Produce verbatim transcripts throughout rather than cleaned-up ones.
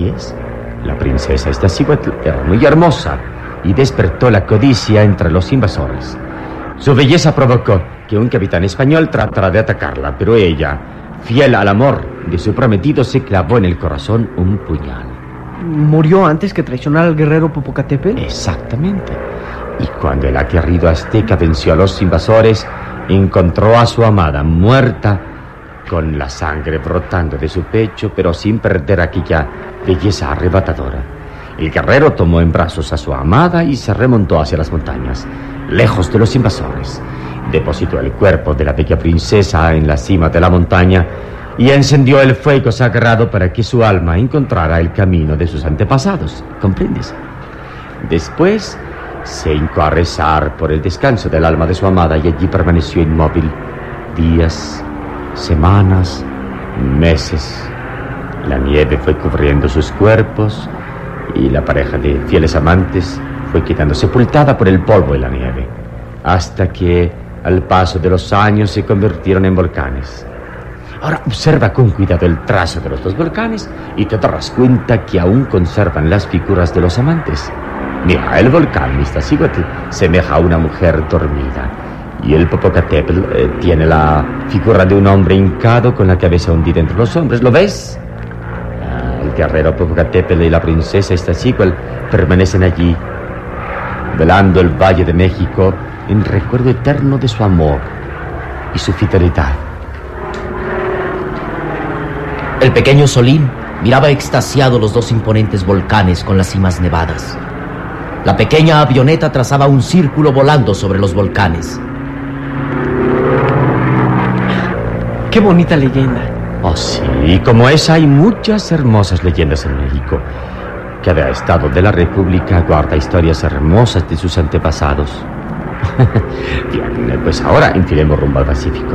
Así es. La princesa Iztaccíhuatl era muy hermosa y despertó la codicia entre los invasores. Su belleza provocó que un capitán español tratara de atacarla, pero ella, fiel al amor de su prometido, se clavó en el corazón un puñal. ¿Murió antes que traicionara al guerrero Popocatépetl? Exactamente. Y cuando el aguerrido azteca venció a los invasores, encontró a su amada muerta, con la sangre brotando de su pecho, pero sin perder aquella belleza arrebatadora. El guerrero tomó en brazos a su amada y se remontó hacia las montañas, lejos de los invasores. Depositó el cuerpo de la bella princesa en la cima de la montaña y encendió el fuego sagrado para que su alma encontrara el camino de sus antepasados. ¿Comprendes? Después se hincó a rezar por el descanso del alma de su amada y allí permaneció inmóvil días, semanas, meses. La nieve fue cubriendo sus cuerpos y la pareja de fieles amantes fue quedando sepultada por el polvo y la nieve, hasta que al paso de los años se convirtieron en volcanes. Ahora observa con cuidado el trazo de los dos volcanes y te darás cuenta que aún conservan las figuras de los amantes. Mira, el volcán Iztaccíhuatl semeja a una mujer dormida y el Popocatépetl eh, tiene la figura de un hombre hincado con la cabeza hundida entre los hombros. ¿Lo ves? Ah, el guerrero Popocatépetl y la princesa Iztaccíhuatl permanecen allí, velando el Valle de México en recuerdo eterno de su amor y su fidelidad. El pequeño Solín miraba extasiado los dos imponentes volcanes con las cimas nevadas. La pequeña avioneta trazaba un círculo volando sobre los volcanes. ¡Qué bonita leyenda! Oh, sí, y como esa hay muchas hermosas leyendas en México. Cada estado de la República guarda historias hermosas de sus antepasados. Bien, pues ahora enfilemos rumbo al Pacífico.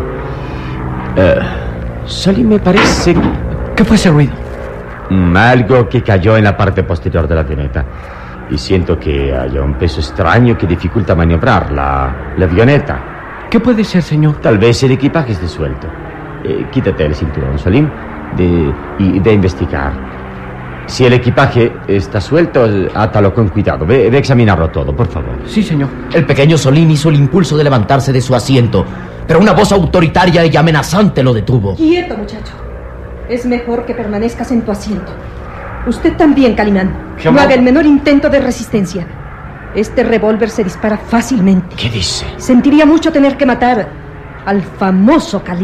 Uh, Solín, me parece... ¿Qué fue ese ruido? Mm, algo que cayó en la parte posterior de la avioneta. Y siento que hay un peso extraño que dificulta maniobrar la, la avioneta. ¿Qué puede ser, señor? Tal vez el equipaje esté suelto. Eh, quítate el cinturón, Solín, de, y de investigar. Si el equipaje está suelto, átalo con cuidado. Ve, ve a examinarlo todo, por favor. Sí, señor. El pequeño Solín hizo el impulso de levantarse de su asiento, pero una voz autoritaria y amenazante lo detuvo. Quieto, muchacho. Es mejor que permanezcas en tu asiento. Usted también, Calimán. No haga el menor intento de resistencia. Este revólver se dispara fácilmente. ¿Qué dice? Sentiría mucho tener que matar al famoso Calimán.